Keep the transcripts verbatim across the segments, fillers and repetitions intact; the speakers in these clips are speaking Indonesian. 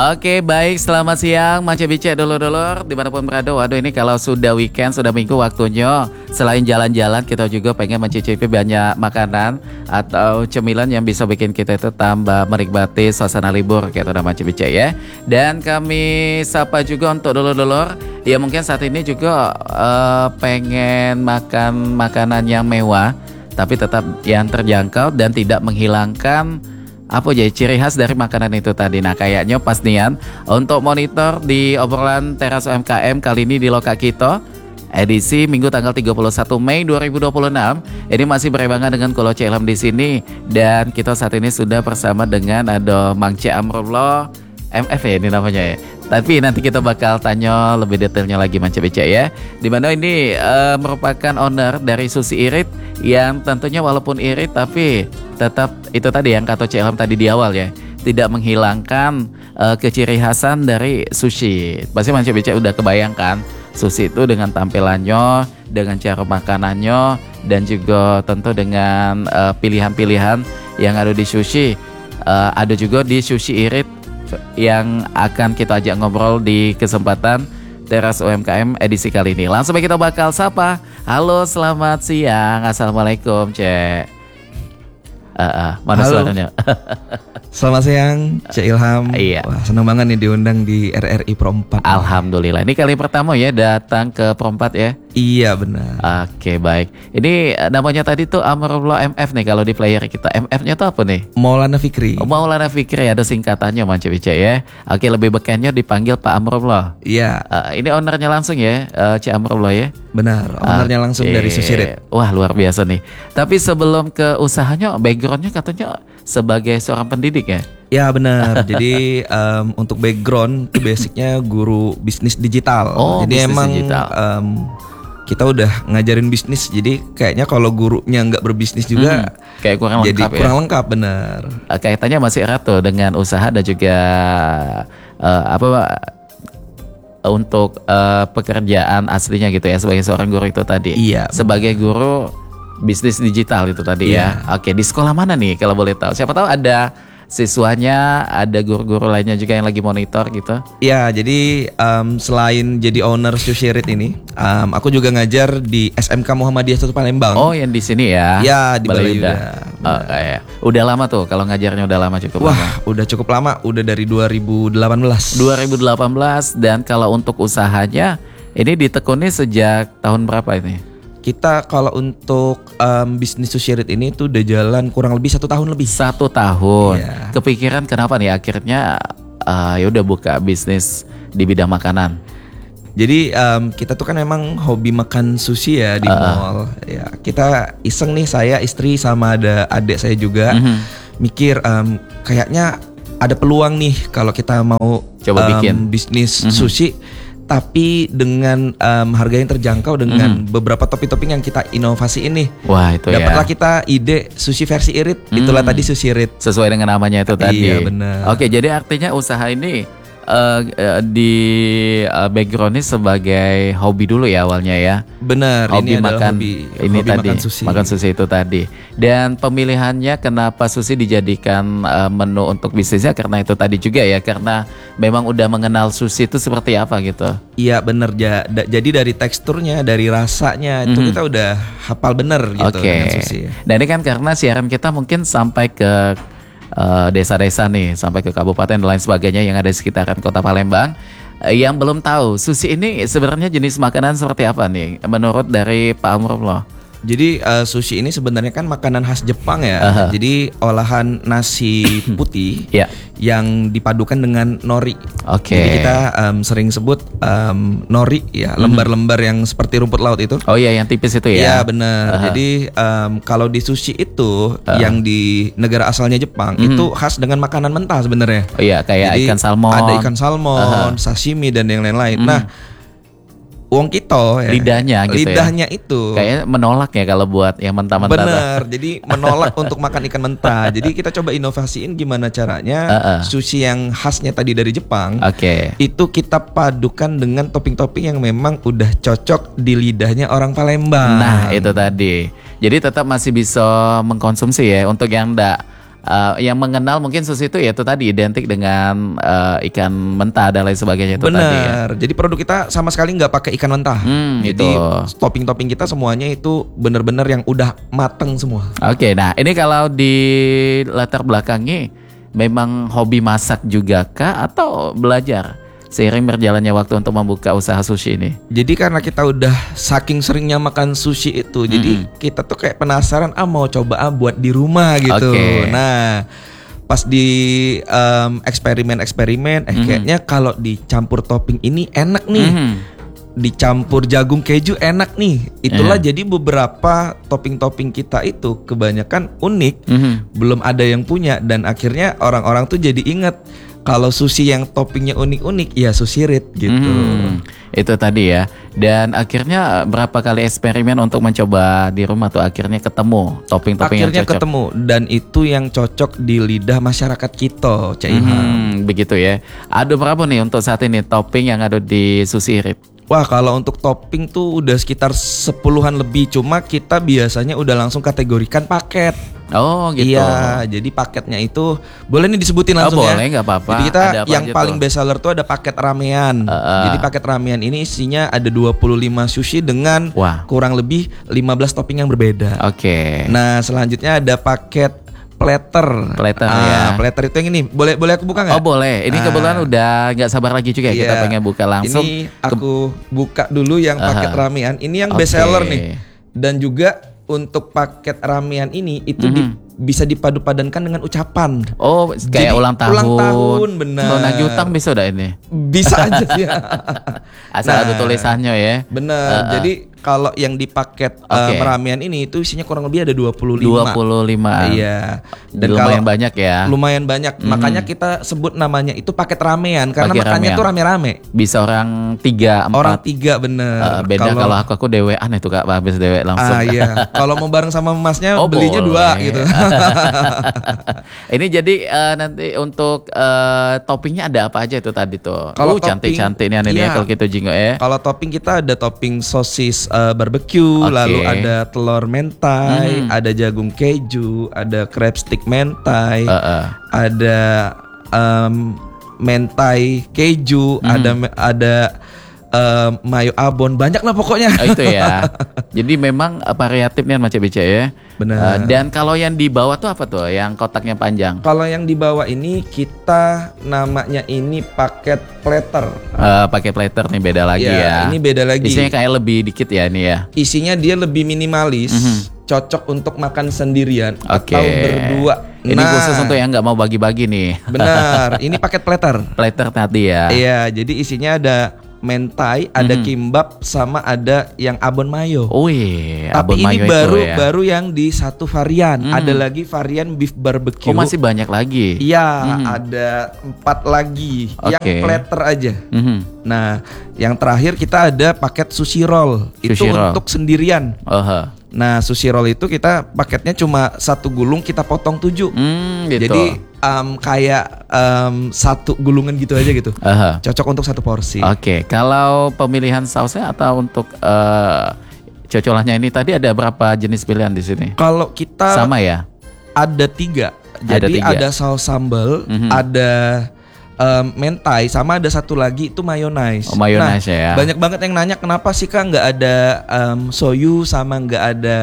Oke baik, selamat siang Mace Bice dulur-dulur dimanapun berada. Waduh ini kalau sudah weekend, sudah minggu waktunya selain jalan-jalan kita juga pengen mencicipi banyak makanan atau cemilan yang bisa bikin kita itu tambah menikmati suasana libur kayak udah Mace Bice ya. Dan kami sapa juga untuk dulur-dulur ya mungkin saat ini juga uh, pengen makan makanan yang mewah tapi tetap yang terjangkau dan tidak menghilangkan apa ya ciri khas dari makanan itu tadi. Nah kayaknya pas nian untuk monitor di obrolan Teras U M K M kali ini di Loka Kita edisi Minggu tanggal tiga puluh satu Mei dua ribu dua puluh enam ini masih berebangan dengan Kolo C Ilham di sini dan kita saat ini sudah bersama dengan ada Mang C Amrullah M F ya ini namanya ya. Tapi nanti kita bakal tanya lebih detailnya lagi Mang C B C ya. Dimana ini uh, merupakan owner dari Sushi Irit yang tentunya walaupun irit tapi tetap itu tadi yang kata C Ilham tadi di awal ya, tidak menghilangkan uh, keciri khasan dari sushi. Pasti Mang C B C udah kebayangkan sushi itu dengan tampilannya, dengan cara makanannya dan juga tentu dengan uh, pilihan-pilihan yang ada di sushi. Uh, ada juga di Sushi Irit yang akan kita ajak ngobrol di kesempatan Teras U M K M edisi kali ini. Langsung kita bakal sapa. Halo, selamat siang. Assalamualaikum, Cek. Uh, uh, mana Halo. suaranya? Selamat siang, Cek Ilham. Iya. Wah, senang banget nih diundang di R R I Pro empat. Alhamdulillah. Ini kali pertama ya datang ke Pro empat ya. Iya benar. Oke, baik. Ini namanya tadi tuh Amrullah M F nih kalau di player kita. M F-nya tuh apa nih? Maulana Fikri. Oh, Maulana Fikri, ada singkatannya Mang C B C ya. Oke, lebih bekennya dipanggil Pak Amrullah. Iya. Uh, ini ownernya langsung ya, uh, C Amrullah ya. Benar, ownernya Oke. langsung dari Sushi Irit. Wah, luar biasa nih. Tapi sebelum ke usahanya, backgroundnya katanya sebagai seorang pendidik ya. Ya benar. Jadi um, untuk background itu basicnya guru bisnis digital. Oh, jadi bisnis emang digital. um, kita udah ngajarin bisnis. Jadi kayaknya kalau gurunya nggak berbisnis juga Hmm, kayak kurang jadi lengkap ya. kurang lengkap benar. Uh, kaitannya masih erat tuh dengan usaha dan juga uh, apa untuk uh, pekerjaan aslinya gitu ya sebagai seorang guru itu tadi. Iya. Sebagai guru bisnis digital itu tadi Iya. ya. Oke, di sekolah mana nih kalau boleh tahu? Siapa tahu ada siswanya, ada guru-guru lainnya juga yang lagi monitor gitu. Ya, jadi um, selain jadi owner Sushi Irit ini, um, aku juga ngajar di S M K Muhammadiyah satu Palembang. Oh, yang di sini ya? Ya, di Balayuda. Oh, ya. Udah lama tuh kalau ngajarnya udah lama cukup Wah, lama. udah cukup lama, udah dari dua ribu delapan belas. dua ribu delapan belas dan kalau untuk usahanya ini ditekuni sejak tahun berapa ini? Kita kalau untuk um, bisnis Sushi Irit ini tuh udah jalan kurang lebih satu tahun lebih. Satu tahun. Iya. Kepikiran kenapa nih akhirnya uh, ya udah buka bisnis di bidang makanan. Jadi um, kita tuh kan emang hobi makan sushi ya di Uh. mall. Ya, kita iseng nih, saya, istri sama ada adik saya juga Mhm. mikir um, kayaknya ada peluang nih kalau kita mau Coba um, bikin. bisnis Mhm. sushi tapi dengan um, harga yang terjangkau dengan beberapa topping-topping yang kita inovasi ini. Wah, itu Dapatlah ya. kita ide sushi versi irit. Hmm. Itulah tadi Sushi Irit. Sesuai dengan namanya itu tadi. Iya, benar. Oke, jadi artinya usaha ini uh, uh, di uh, backgroundnya sebagai hobi dulu ya awalnya ya. Benar, Hobi ini adalah makan hobi, ini hobi tadi makan sushi. makan sushi itu tadi. Dan pemilihannya kenapa sushi dijadikan uh, menu untuk bisnisnya karena itu tadi juga ya, karena memang udah mengenal sushi itu seperti apa gitu. Iya benar ja, da- jadi dari teksturnya, dari rasanya itu Mhm. kita udah hafal bener gitu Oke. dengan sushi. Dan ini kan karena siaran kita mungkin sampai ke uh, desa-desa nih, sampai ke kabupaten dan lain sebagainya yang ada di sekitaran Kota Palembang. Uh, yang belum tahu, sushi ini sebenarnya jenis makanan seperti apa nih menurut dari Pak Amrullah? Jadi uh, sushi ini sebenarnya kan makanan khas Jepang ya. Aha. Jadi olahan nasi putih Ya. yang dipadukan dengan nori. Oke. Jadi kita um, sering sebut um, nori ya, lembar-lembar yang seperti rumput laut itu. Oh iya, yang tipis itu Iya ya. benar. Aha. Jadi um, kalau di sushi itu Aha. yang di negara asalnya Jepang Mhm. itu khas dengan makanan mentah sebenarnya. Oh iya, kayak Jadi ikan salmon. Ada ikan salmon, Aha. sashimi dan yang lain-lain. Mhm. Nah, wong kita ya, Lidahnya gitu ya. lidahnya itu Kayaknya menolak ya kalau buat yang mentah-mentah. benar. Jadi menolak untuk makan ikan mentah. Jadi kita coba inovasiin gimana caranya Uh-uh. sushi yang khasnya tadi dari Jepang. Oke. Itu kita padukan dengan topping-topping yang memang udah cocok di lidahnya orang Palembang. Nah, itu tadi. Jadi tetap masih bisa mengkonsumsi ya untuk yang enggak Uh, yang mengenal mungkin sushi itu ya itu tadi identik dengan uh, ikan mentah dan lain sebagainya itu Bener. tadi ya. Jadi produk kita sama sekali nggak pakai ikan mentah. Hmm, Jadi itu. topping-topping kita semuanya itu bener-bener yang udah mateng semua. Oke, nah ini kalau di latar belakangnya memang hobi masak juga kah atau belajar seiring berjalannya waktu untuk membuka usaha sushi ini? Jadi karena kita udah saking seringnya makan sushi itu, mm-hmm. jadi kita tuh kayak penasaran ah mau coba ah buat di rumah gitu. Okay. Nah, pas di um, eksperimen-eksperimen, eh mm-hmm. kayaknya kalau dicampur topping ini enak nih. Mm-hmm. Dicampur jagung keju enak nih. Itulah yeah. jadi beberapa topping-topping kita itu kebanyakan unik, mm-hmm. belum ada yang punya dan akhirnya orang-orang tuh jadi ingat kalau sushi yang toppingnya unik-unik ya sushi rit gitu. Hmm, itu tadi ya. Dan akhirnya berapa kali eksperimen untuk mencoba di rumah tuh akhirnya ketemu topping-topping yang cocok. Akhirnya ketemu dan itu yang cocok di lidah masyarakat kita, Cak Ilham. Hmm, begitu ya. Ada berapa nih untuk saat ini topping yang ada di sushi rit? Wah, kalau untuk topping tuh udah sekitar sepuluhan lebih. Cuma kita biasanya udah langsung kategorikan paket. Oh gitu. Iya, jadi paketnya itu boleh nih disebutin langsung oh, ya. Boleh, nggak apa-apa. Jadi kita ada yang paling tuh? best seller tuh ada paket ramean. Uh, uh. Jadi paket ramean ini isinya ada dua puluh lima sushi dengan Wah. kurang lebih lima belas topping yang berbeda. Oke. Okay. Nah, selanjutnya ada paket platter. Platter ah, ya. Platter itu yang ini. Boleh boleh aku buka nggak? Oh boleh. Ini ah. kebetulan udah nggak sabar lagi juga ya. Iya. Kita pengen buka langsung. Ini aku buka dulu yang paket uh-huh. ramean. Ini yang okay. best seller nih. Dan juga untuk paket ramean ini itu mm-hmm. di, bisa dipadu-padankan dengan ucapan. Oh, kayak Jadi, ulang tahun. Ulang tahun, benar. Kalau nagih utang bisa dah ini. Bisa aja sih. Asal nah, ada tulisannya ya. Benar. Uh, uh. Jadi kalau yang di paket okay. uh, ramean ini itu isinya kurang lebih ada dua puluh lima. dua puluh lima. Iya. Dan lumayan banyak ya. Lumayan banyak. Mm. Makanya kita sebut namanya itu paket ramean karena paket makannya ramean. tuh rame-rame. Bisa orang tiga, empat. Orang tiga bener. Uh, beda kalau, kalau aku aku dewean itu Kak, habis dewek langsung. Ah iya. Kalau mau bareng sama masnya oh, belinya boleh. dua gitu. Ini jadi uh, nanti untuk uh, toppingnya ada apa aja itu tadi tuh? Kalau uh, cantik-cantik nih aneh iya. ya kalau gitu jinggo ya. Kalau topping kita ada topping sosis uh, barbecue, okay. lalu ada telur mentai, hmm. ada jagung keju, ada crab stick mentai, uh, uh. ada um, mentai keju, hmm. ada ada uh, mayo abon, banyak lah pokoknya. Oh, itu ya. Jadi memang variatif nih macam bicara ya. Benar. Uh, dan kalau yang di bawah tuh apa tuh? Yang kotaknya panjang? Kalau yang di bawah ini kita namanya ini paket platter. Uh, pakai platter nih beda lagi ya, ya. Ini beda lagi. Isinya kayak lebih dikit ya ini ya. Isinya dia lebih minimalis, mm-hmm. cocok untuk makan sendirian okay. atau berdua. Ini nah, khusus untuk yang nggak mau bagi-bagi nih. Benar. Ini paket platter. Platter tadi ya. Iya. Jadi isinya ada mentai, ada mm-hmm. kimbap, sama ada yang abon mayo. Oh iya, tapi abon ini mayo baru itu ya. baru yang di satu varian. Mm. Ada lagi varian beef barbecue. Oh masih banyak lagi? Iya, mm-hmm. ada empat lagi. Okay. Yang platter aja. Mm-hmm. Nah, yang terakhir kita ada paket sushi roll. Sushi itu roll. untuk sendirian. Uh-huh. Nah, sushi roll itu kita paketnya cuma satu gulung, kita potong tujuh. Mm, gitu. Jadi um, kayak um, satu gulungan gitu aja gitu. Uh-huh. Cocok untuk satu porsi. Oke, okay. Kalau pemilihan sausnya atau untuk uh, cocolannya ini tadi ada berapa jenis pilihan di sini? Kalau kita sama ya? Ada tiga. Jadi ada, tiga. ada saus sambal, mm-hmm. ada um, mentai, sama ada satu lagi itu mayonnaise. Oh, mayonnaise nah, ya. Banyak banget yang nanya kenapa sih Kak nggak ada um, soyu sama nggak ada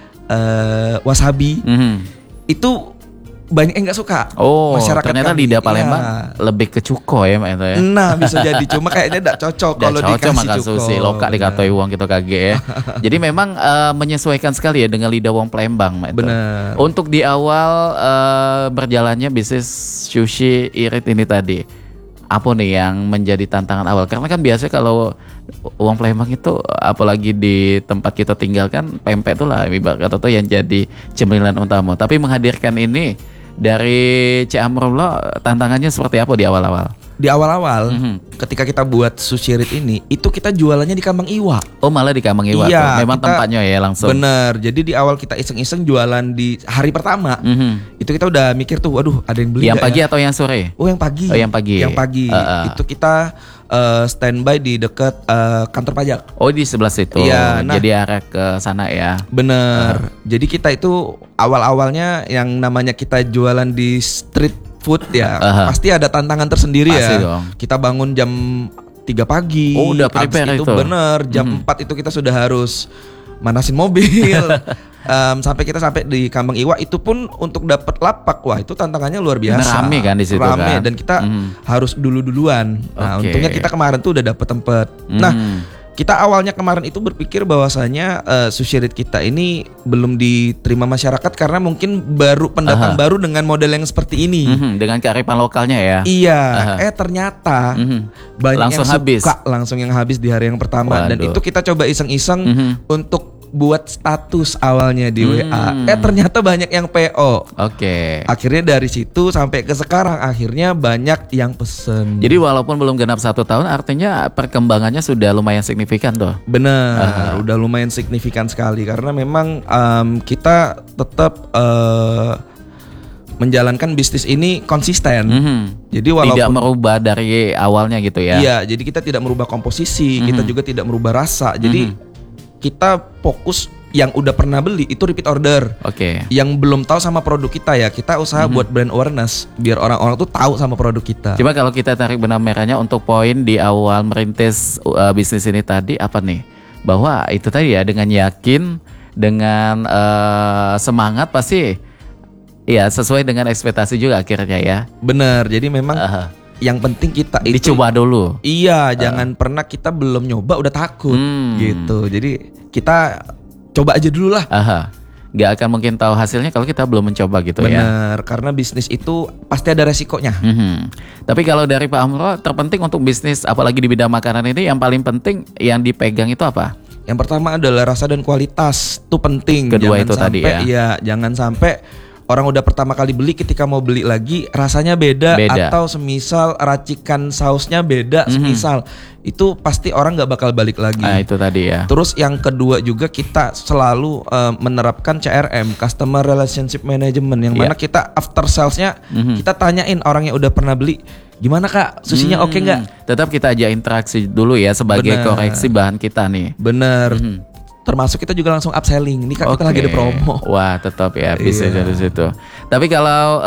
uh, wasabi. Mm-hmm. Itu banyak yang nggak suka. Oh, masyarakat ternyata kami. lidah Palembang Ya. lebih ke cuko ya, Mak itu ya. Nah, bisa jadi cuma kayaknya tidak cocok kalau dikasih makan cuko. sushi lokal dikatoi uang gitu kaget ya. Jadi memang uh, menyesuaikan sekali ya dengan lidah wong Palembang, Mak. Benar. Untuk di awal uh, berjalannya bisnis sushi irit ini tadi, apa nih yang menjadi tantangan awal? Karena kan biasanya kalau uang Palembang itu apalagi di tempat kita tinggal kan pempek tuh lah ibarat kata tuh yang jadi cemilan utama. Tapi menghadirkan ini dari Cik Amrullah, tantangannya seperti apa di awal-awal? Di awal-awal, mm-hmm. ketika kita buat sushi rit ini, itu kita jualannya di Kambang Iwa. Oh, malah di Kambang Iwa iya, tuh. Memang kita, tempatnya ya langsung. Bener. Jadi di awal kita iseng-iseng jualan di hari pertama, mm-hmm. itu kita udah mikir tuh, waduh, ada yang beli. Yang pagi ya? Atau yang sore? Oh, yang pagi. Oh, yang pagi. Yang pagi. Uh-uh. Itu kita uh, standby di dekat uh, kantor pajak. Oh, di sebelah situ. Iya, nah, jadi arah ke sana ya. Bener. Uh. Jadi kita itu awal-awalnya yang namanya kita jualan di street food ya, uh-huh. pasti ada tantangan tersendiri pasti ya. Dong. Kita bangun jam tiga pagi. Oh, udah prepare itu. itu. Bener, jam mm-hmm. empat itu kita sudah harus manasin mobil. um, sampai kita sampai di Kambang Iwa itu pun untuk dapat lapak, wah itu tantangannya luar biasa. Rame kan di situ Rame kan? Dan kita mm. harus dulu-duluan. Nah, okay. untungnya kita kemarin tuh udah dapet tempat. Mm. Nah, kita awalnya kemarin itu berpikir bahwasanya uh, Sushi Rit kita ini belum diterima masyarakat karena mungkin baru pendatang Aha. baru dengan model yang seperti ini. Mm-hmm, dengan kearifan lokalnya ya. Iya, Aha. eh ternyata mm-hmm. banyak langsung yang habis. suka langsung yang habis di hari yang pertama. Waduh. Dan itu kita coba iseng-iseng mm-hmm. untuk buat status awalnya di hmm. W A. Eh ternyata banyak yang P O. Oke. Okay. Akhirnya dari situ sampai ke sekarang akhirnya banyak yang pesen. Jadi walaupun belum genap satu tahun, artinya perkembangannya sudah lumayan signifikan tuh. Bener, uh. udah lumayan signifikan sekali karena memang um, kita tetap uh, menjalankan bisnis ini konsisten. Mm-hmm. Jadi walaupun tidak merubah dari awalnya gitu ya. Iya, jadi kita tidak merubah komposisi, mm-hmm. kita juga tidak merubah rasa. Jadi mm-hmm. kita fokus yang udah pernah beli itu repeat order. Oke. Okay. Yang belum tahu sama produk kita ya, kita usaha mm-hmm. buat brand awareness biar orang-orang tuh tahu sama produk kita. Coba kalau kita tarik benang merahnya untuk poin di awal merintis uh, bisnis ini tadi apa nih? Bahwa itu tadi ya dengan yakin, dengan uh, semangat pasti ya sesuai dengan ekspektasi juga akhirnya ya. Bener. Jadi memang uh-huh. yang penting kita itu dicoba dulu. Iya, uh. jangan pernah kita belum nyoba udah takut hmm. gitu. Jadi kita coba aja dulu lah. Aha. Gak akan mungkin tahu hasilnya kalau kita belum mencoba gitu. Bener, ya. Bener, karena bisnis itu pasti ada resikonya. Mm-hmm. Tapi kalau dari Pak Amro, terpenting untuk bisnis apalagi di bidang makanan ini yang paling penting yang dipegang itu apa? Yang pertama adalah rasa dan kualitas, itu penting. Kedua jangan itu sampai, tadi ya. Iya, jangan sampai orang udah pertama kali beli ketika mau beli lagi rasanya beda, beda. Atau semisal racikan sausnya beda, mm-hmm. semisal itu pasti orang nggak bakal balik lagi. Ah, itu tadi ya. Terus yang kedua juga kita selalu uh, menerapkan C R M, Customer Relationship Management, yang yeah. mana kita after salesnya mm-hmm. kita tanyain orang yang udah pernah beli, gimana kak susinya hmm. oke okay nggak? Tetap kita ajak interaksi dulu ya sebagai Bener. koreksi bahan kita nih. Bener. Mm-hmm. Termasuk kita juga langsung upselling. Ini kan okay. kita lagi ada promo. Wah, tetap ya bisa yeah. dari situ. Tapi kalau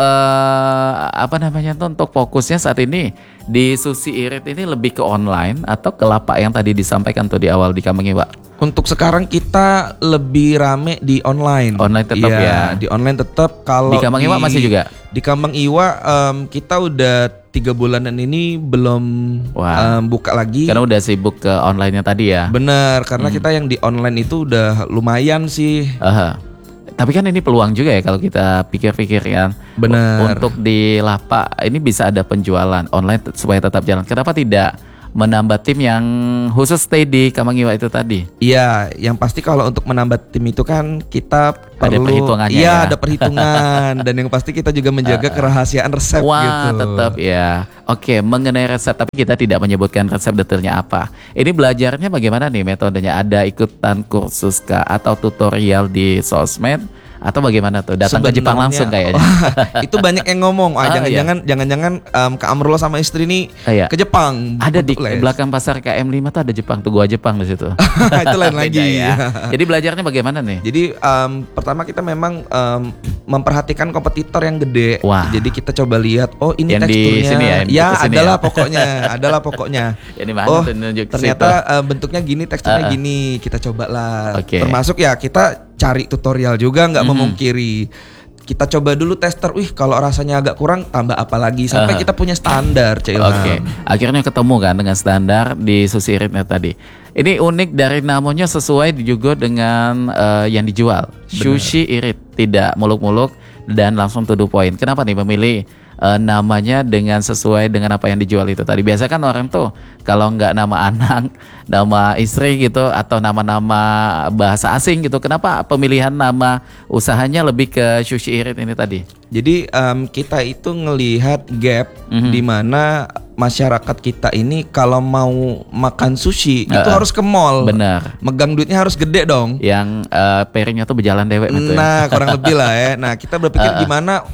uh, apa namanya tuh untuk fokusnya saat ini di Sushi Irit ini lebih ke online atau ke lapak yang tadi disampaikan tuh di awal di Kambang Iwa? Untuk sekarang kita lebih rame di online. Online tetap ya. ya. Di online tetap. Kalau di Kambang Iwa masih juga. Di Kambang Iwa um, kita udah tiga bulanan ini belum um, buka lagi. Karena udah sibuk ke online-nya tadi ya. Bener, karena hmm. kita yang di online itu udah lumayan sih. Aha. Tapi kan ini peluang juga ya kalau kita pikir-pikir kan. Bener. Untuk di lapak ini bisa ada penjualan online supaya tetap jalan. Kenapa tidak menambah tim yang khusus stay di Kambang Iwa itu tadi? Iya, yang pasti kalau untuk menambah tim itu kan kita ada perlu, perhitungannya iya, ya. ada perhitungan dan yang pasti kita juga menjaga kerahasiaan resep. Wah, gitu. tetap ya. Oke, mengenai resep tapi kita tidak menyebutkan resep detailnya apa. Ini belajarnya bagaimana nih metodenya? Ada ikutan kursus kah atau tutorial di sosmed? Atau bagaimana tuh? Datang Sebenarnya, ke Jepang langsung kayaknya. Oh, itu banyak yang ngomong, ah, jangan-jangan iya. jangan-jangan um, Kak Amrullah sama istri ini ah, iya. ke Jepang. Ada di les. Belakang pasar K M lima tuh ada Jepang, tuh gua Jepang di situ. Itu lain lagi. Ya. Jadi belajarnya bagaimana nih? Jadi um, pertama kita memang um, memperhatikan kompetitor yang gede. Wah. Jadi kita coba lihat, oh ini yang teksturnya. Di sini ya, ya adalah ya? pokoknya, adalah pokoknya. Ya, oh ternyata uh, bentuknya gini, teksturnya uh, uh. gini, kita cobalah. Okay. Termasuk ya kita cari tutorial juga, nggak mm-hmm. memungkiri. Kita coba dulu tester, wih kalau rasanya agak kurang tambah apa lagi sampai uh. kita punya standar, Cik Ilham. Oke, okay. Akhirnya ketemu kan dengan standar di Sushi Iritnya tadi. Ini unik dari namanya sesuai juga dengan uh, yang dijual. Bener. Sushi Irit, tidak muluk-muluk dan langsung to the point. Kenapa nih memilih uh, namanya dengan sesuai dengan apa yang dijual itu tadi? Biasa kan orang tuh kalau nggak nama anak, nama istri gitu atau nama-nama bahasa asing gitu. Kenapa pemilihan nama usahanya lebih ke Sushi Irit ini tadi? Jadi um, kita itu ngelihat gap mm-hmm. di mana masyarakat kita ini kalau mau makan sushi uh, itu harus ke mall. Benar. Megang duitnya harus gede dong. Yang uh, pairingnya tuh berjalan dewek gitu. Nah, ya. kurang lebih lah ya. Nah, kita berpikir uh, uh. gimana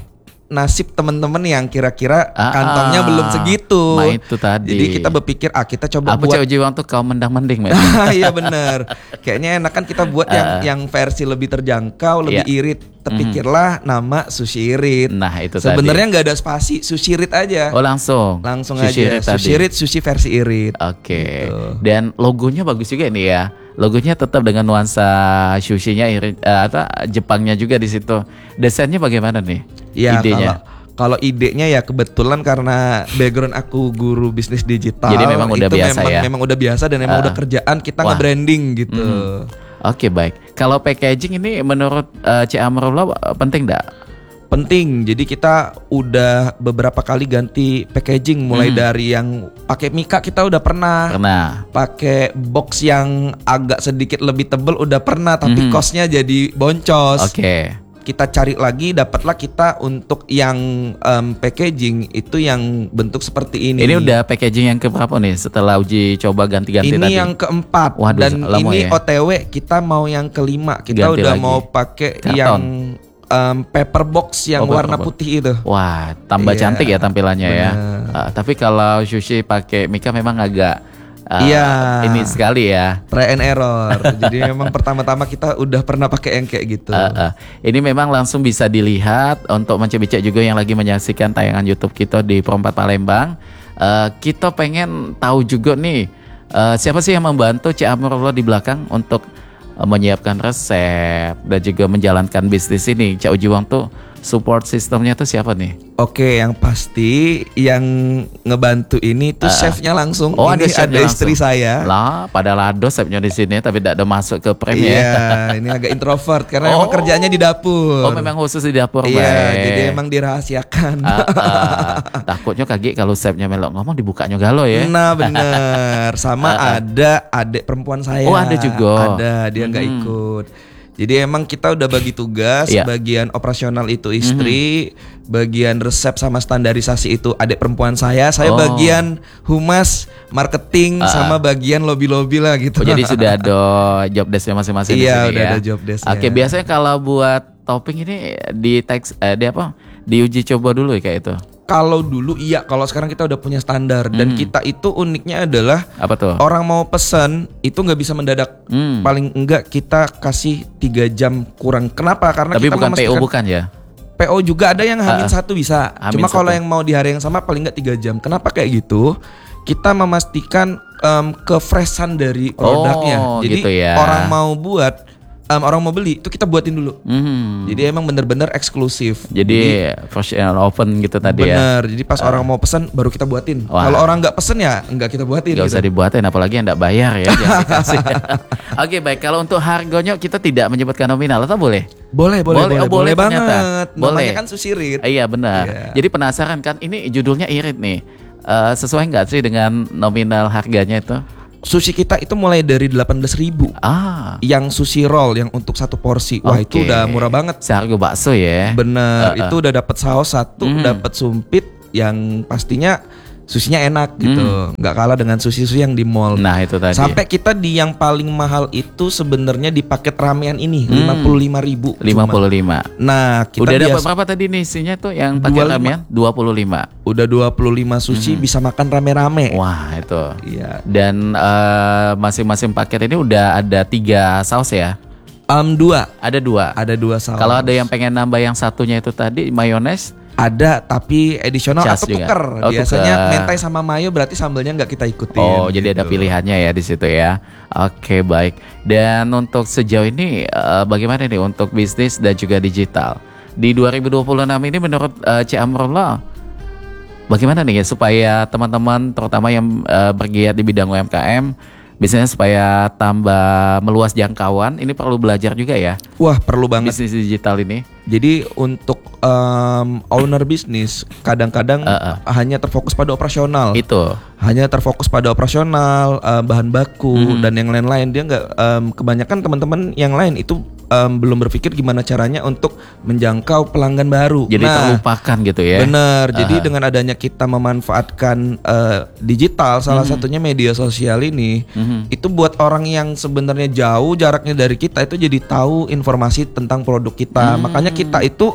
nasib teman-teman yang kira-kira Ah, kantongnya ah. belum segitu. Nah, itu tadi. Jadi kita berpikir ah kita coba Apa buat Cak Ujiwang tuh kau mendang-mending, men? Iya bener. Kayaknya enakan kita buat yang Ah. yang versi lebih terjangkau, lebih Iya. irit. Terpikirlah nama Sushi Irit. Nah, itu Sebenarnya nggak ada spasi, Sushi Irit aja. Oh, langsung. Langsung Sushi aja. Irit tadi. Sushi Irit, sushi versi irit. Oke. Gitu. Dan logonya bagus juga nih ya. Logonya tetap dengan nuansa sushinya irit, eh, apa Jepangnya juga di situ. Desainnya bagaimana nih? Ya idenya. kalau kalau idenya ya kebetulan karena background aku guru bisnis digital. Jadi memang udah itu biasa memang, ya? memang udah biasa dan memang Ah. udah kerjaan kita Wah. nge-branding gitu. Oke, baik. Kalau packaging ini menurut uh, Cik Amrullah uh, penting enggak? Penting. Jadi kita udah beberapa kali ganti packaging mulai dari yang pakai mika kita udah pernah. Karena Pakai box yang agak sedikit lebih tebel udah pernah tapi costnya jadi boncos. Oke. Kita cari lagi dapatlah kita untuk yang em, packaging itu yang bentuk seperti ini. Ini udah packaging yang keberapa nih setelah uji coba ganti-ganti Ini tadi? yang keempat. Waduh, dan lama ini ya. O T W kita mau yang kelima. Kita Ganti udah lagi. mau pakai Karton. yang em, paper box yang Oh, warna paper box. putih itu. Wah, tambah Iya, cantik ya tampilannya ya. bener. Uh, tapi kalau sushi pakai mika memang agak uh, Iya. ini sekali ya. Try and error. Jadi memang pertama-tama kita udah pernah pakai yang kayak gitu. Uh, uh. Ini memang langsung bisa dilihat untuk mencebicak juga yang lagi menyaksikan tayangan YouTube kita di Pro empat Palembang. Uh, kita pengen tahu juga nih uh, siapa sih yang membantu Cik Amrullah di belakang untuk uh, menyiapkan resep dan juga menjalankan bisnis ini. Cak Ujiwang tuh support sistemnya tuh siapa nih? Oke, yang pasti yang ngebantu ini tuh chefnya langsung. Oh, ada ini chefnya ada istri langsung. saya. Lah, pada lado chefnya di sini tapi tidak ada masuk ke frame ya. Iya, ini agak introvert karena Oh. emang kerjanya di dapur. Oh, memang khusus di dapur. Iya, baik. jadi emang dirahasiakan. Ah, ah. Takutnya kaget kalau chefnya melok ngomong dibukanya galo ya. Nah bener. Sama ada adik perempuan saya. Oh, ada juga. Ada, dia nggak ikut. Jadi emang kita udah bagi tugas. Iya. Bagian operasional itu istri, bagian resep sama standarisasi itu adik perempuan saya. Saya Oh. bagian humas, marketing, sama bagian lobby-lobby lah gitu. Oh, jadi sudah ada job desknya masing-masing di Iya, sini udah ya. ada job desk-nya. Oke, biasanya kalau buat topping ini di teks eh, di apa? Diuji coba dulu ya kayak itu. Kalau dulu iya, kalau sekarang kita udah punya standar dan kita itu uniknya adalah Apa tuh? orang mau pesen itu nggak bisa mendadak. Hmm. Paling enggak kita kasih tiga jam kurang. Kenapa? Karena Tapi kita bukan P O memastikan- bukan ya? P O juga ada yang hamin satu bisa. Hamin Cuma kalau satu. yang mau di hari yang sama paling enggak tiga jam. Kenapa kayak gitu? Kita memastikan em, kefreshan dari produknya. Oh, Jadi gitu ya. orang mau buat, em, orang mau beli itu kita buatin dulu. Hmm. Jadi emang bener-bener eksklusif. Jadi fresh and open gitu tadi ya. Bener. Jadi pas orang mau pesen baru kita buatin. Wah. Kalau orang nggak pesen ya nggak kita buatin. Gak gitu. usah dibuatin apalagi yang enggak bayar ya jangan dikasih. Oke, baik. Kalau untuk harganya kita tidak menyebutkan nominal atau boleh? Boleh, boleh, boleh, oh, boleh, ternyata. banget. Boleh. Namanya kan sushi Irit. Eh, Iya benar. Iya. Jadi penasaran kan ini judulnya irit nih. Eh, sesuai nggak sih dengan nominal harganya itu? Sushi kita itu mulai dari delapan belas ribu. Ah, Yang sushi roll yang untuk satu porsi. Wah, itu oke. udah murah banget. Seharga bakso ya. Bener, Uh-uh. itu udah dapat saus satu, Hmm. dapat sumpit yang pastinya sushinya enak gitu. Nggak kalah dengan sushi-sushi yang di mall. Hmm. Nah itu tadi. Sampai kita di yang paling mahal itu sebenarnya di paket ramean ini Hmm. lima puluh lima ribu. lima puluh lima. Nah, kita Udah dapat biasa- berapa tadi nih isinya tuh yang pakai dua puluh lima. ramean? dua puluh lima. udah dua puluh lima sushi bisa makan rame-rame. Hmm. Wah, itu. Iya. Dan eh, masing-masing paket ini udah ada tiga saus ya? Um, dua. Ada dua. Ada dua saus. Kalau ada yang pengen nambah yang satunya itu tadi mayones, Ada tapi edisional Cas atau juga. tuker. Oh, Biasanya tuker. mentai sama mayo berarti sambelnya nggak kita ikutin. oh jadi ada gitu. pilihannya ya di situ ya. Oke, baik. Dan untuk sejauh ini eh, bagaimana nih untuk bisnis dan juga digital di dua ribu dua puluh enam ini menurut eh, Cik Amrullah bagaimana nih ya supaya teman-teman terutama yang eh, bergiat di bidang U M K M biasanya supaya tambah meluas jangkauan ini perlu belajar juga ya Wah, perlu banget. bisnis digital ini. Jadi untuk um, owner bisnis kadang-kadang Uh-uh. hanya terfokus pada operasional. Itu. Hanya terfokus pada operasional, uh, bahan baku Hmm. dan yang lain-lain. Dia nggak um, kebanyakan teman-teman yang lain itu um, belum berpikir gimana caranya untuk menjangkau pelanggan baru. Jadi Nah, terlupakan gitu ya. bener. Jadi Aha. dengan adanya kita memanfaatkan uh, digital, salah Hmm. satunya media sosial ini, Mhm. itu buat orang yang sebenarnya jauh jaraknya dari kita itu jadi tahu informasi tentang produk kita. Hmm. Makanya kita itu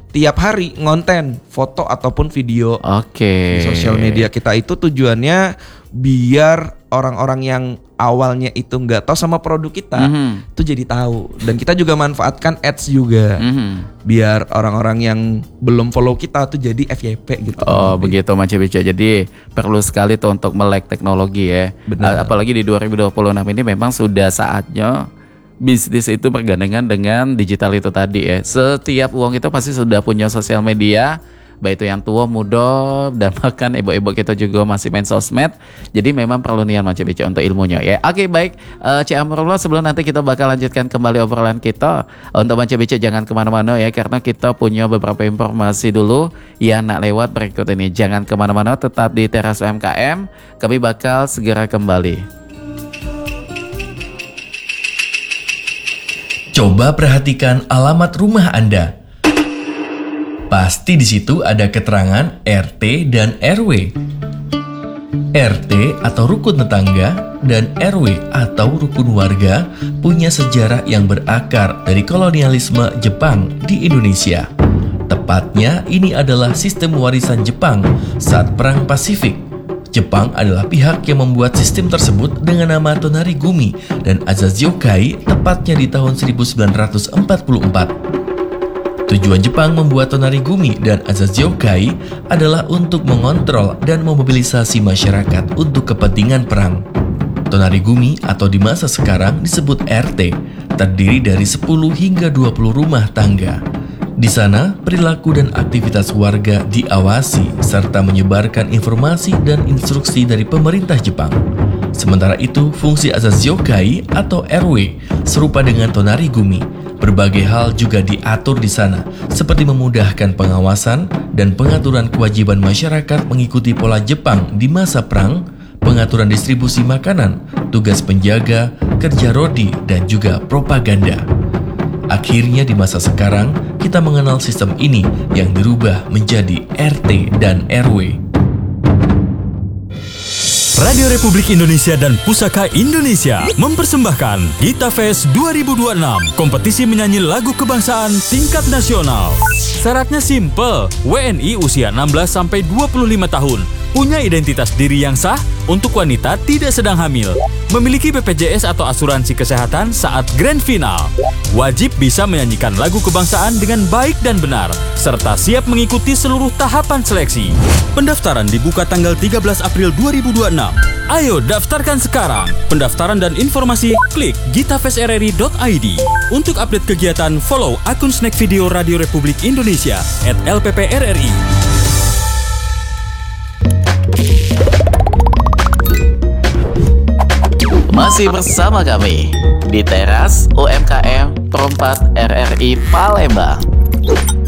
tiap hari ngonten foto ataupun video Oke. di sosial media kita. Itu tujuannya biar orang-orang yang awalnya itu nggak tahu sama produk kita Mhm. tuh jadi tahu, dan kita juga manfaatkan ads juga Mhm. biar orang-orang yang belum follow kita tuh jadi F Y P gitu. Oh begitu Mas Bica. Jadi perlu sekali tuh untuk melek teknologi ya. Benar. Apalagi di dua ribu dua puluh enam ini memang sudah saatnya bisnis itu bergandengan dengan digital itu tadi ya. Setiap uang itu pasti sudah punya sosial media, baik itu yang tua, muda, dan bahkan ibu-ibu kita juga masih main sosmed. Jadi memang perlu niat Mas Bica untuk ilmunya ya. Oke baik, uh, Cik Amrullah, sebelum nanti kita bakal lanjutkan kembali obrolan kita, untuk Mas Bica jangan kemana-mana ya, karena kita punya beberapa informasi dulu yang nak lewat berikut ini. Jangan kemana-mana, tetap di Teras U M K M. Kami bakal segera kembali. Coba perhatikan alamat rumah Anda. Pasti di situ ada keterangan R T dan R W. R T atau rukun tetangga dan R W atau rukun warga punya sejarah yang berakar dari kolonialisme Jepang di Indonesia. Tepatnya ini adalah sistem warisan Jepang saat Perang Pasifik. Jepang adalah pihak yang membuat sistem tersebut dengan nama Tonarigumi dan Azaziokai tepatnya di tahun seribu sembilan ratus empat puluh empat. Tujuan Jepang membuat Tonarigumi dan Azaziokai adalah untuk mengontrol dan memobilisasi masyarakat untuk kepentingan perang. Tonarigumi atau di masa sekarang disebut R T, terdiri dari sepuluh hingga dua puluh rumah tangga. Di sana, perilaku dan aktivitas warga diawasi serta menyebarkan informasi dan instruksi dari pemerintah Jepang. Sementara itu, fungsi Azaziokai atau R W serupa dengan Tonarigumi. Berbagai hal juga diatur di sana, seperti memudahkan pengawasan dan pengaturan kewajiban masyarakat mengikuti pola Jepang di masa perang, pengaturan distribusi makanan, tugas penjaga, kerja rodi, dan juga propaganda. Akhirnya di masa sekarang, kita mengenal sistem ini yang dirubah menjadi R T dan R W. Radio Republik Indonesia dan Pusaka Indonesia mempersembahkan Gita Fest dua ribu dua puluh enam, kompetisi menyanyi lagu kebangsaan tingkat nasional. Syaratnya simple, W N I usia enam belas sampai dua puluh lima tahun, punya identitas diri yang sah, untuk wanita tidak sedang hamil, memiliki B P J S atau asuransi kesehatan saat grand final, wajib bisa menyanyikan lagu kebangsaan dengan baik dan benar, serta siap mengikuti seluruh tahapan seleksi. Pendaftaran dibuka tanggal tiga belas April dua ribu dua puluh enam. Ayo daftarkan sekarang. Pendaftaran dan informasi klik gitafestrri dot i d. Untuk update kegiatan, follow akun Snack Video Radio Republik Indonesia at L P P R R I. Masih bersama kami di Teras U M K M Perempat R R I Palembang.